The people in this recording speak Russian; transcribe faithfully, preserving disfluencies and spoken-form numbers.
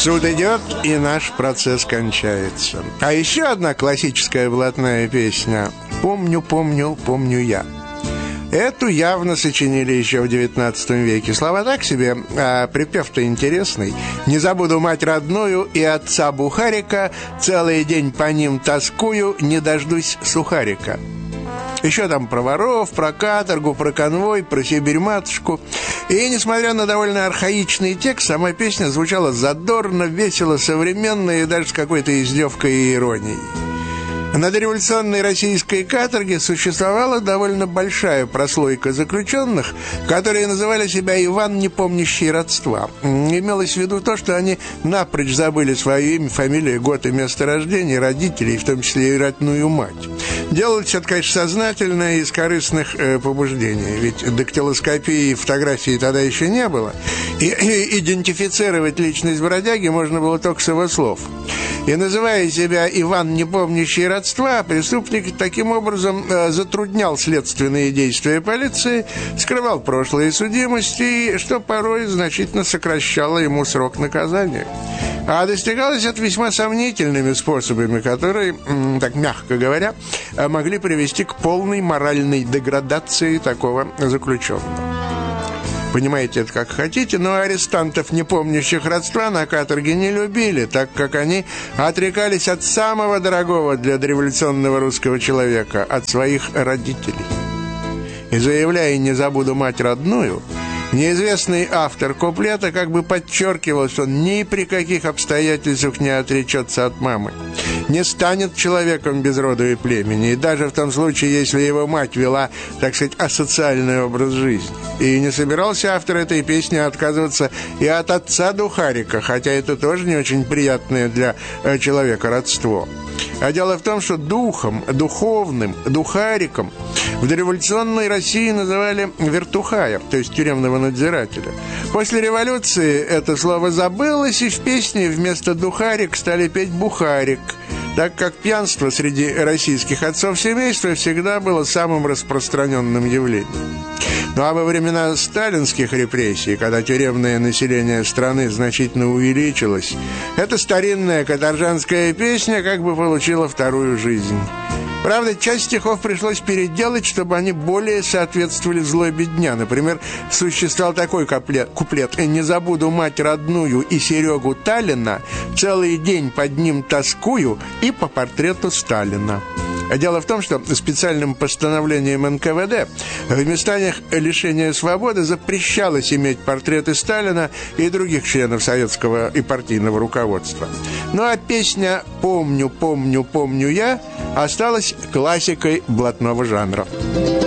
Суд идет, и наш процесс кончается. А еще одна классическая блатная песня «Помню, помню, помню я». Эту явно сочинили еще в девятнадцатом веке. Слова так себе, а припев-то интересный. «Не забуду мать родную и отца Бухарика, целый день по ним тоскую, не дождусь сухарика». Еще там про воров, про каторгу, про конвой, про Сибирь-матушку. И, несмотря на довольно архаичный текст, сама песня звучала задорно, весело, современно и даже с какой-то издевкой и иронией. На дореволюционной российской каторге существовала довольно большая прослойка заключенных, которые называли себя Иван, не помнящий родства. Имелось в виду то, что они напрочь забыли свое имя, фамилию, год и место рождения, родителей, в том числе и родную мать. Делалось это, конечно, сознательно и из корыстных э, побуждений, ведь дактилоскопии и фотографии тогда еще не было, и, и идентифицировать личность бродяги можно было только с его слов. И называя себя Иван, не помнящий родства, преступник таким образом э, затруднял следственные действия полиции, скрывал прошлые судимости, что порой значительно сокращало ему срок наказания. А достигалось это весьма сомнительными способами, которые, так мягко говоря, могли привести к полной моральной деградации такого заключенного. Понимаете это как хотите, но арестантов, не помнящих родства, на каторге не любили, так как они отрекались от самого дорогого для дореволюционного русского человека, от своих родителей. И заявляя «не забуду мать родную», неизвестный автор куплета как бы подчеркивал, что ни при каких обстоятельствах не отречется от мамы, не станет человеком без рода и племени, и даже в том случае, если его мать вела, так сказать, асоциальный образ жизни. И не собирался автор этой песни отказываться и от отца Духарика, хотя это тоже не очень приятное для человека родство. А дело в том, что духом, духовным, духариком в дореволюционной России называли вертухая, то есть тюремного надзирателя. После революции это слово забылось, и в песне вместо духарик стали петь бухарик, так как пьянство среди российских отцов семейства всегда было самым распространенным явлением. Ну а во времена сталинских репрессий, когда тюремное население страны значительно увеличилось, эта старинная каторжанская песня как бы получила вторую жизнь. Правда, часть стихов пришлось переделать, чтобы они более соответствовали злобе дня. Например, существовал такой куплет, куплет «Не забуду мать родную и Серегу Таллина, целый день под ним тоскую и по портрету Сталина». Дело в том, что специальным постановлением эн ка вэ дэ в местах лишения свободы запрещалось иметь портреты Сталина и других членов советского и партийного руководства. Ну а песня «Помню, помню, помню я» осталась классикой блатного жанра.